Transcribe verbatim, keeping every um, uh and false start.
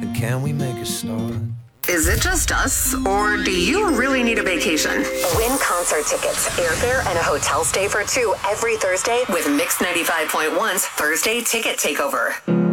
And can we make a start? Is it just us, or do you really need a vacation? Win concert tickets, airfare, and a hotel stay for two every Thursday with Mix ninety-five point one's Thursday Ticket Takeover.